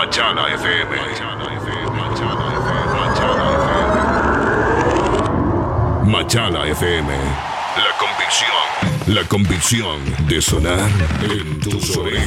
Machala FM. Machala FM. La convicción de sonar en tus orejas.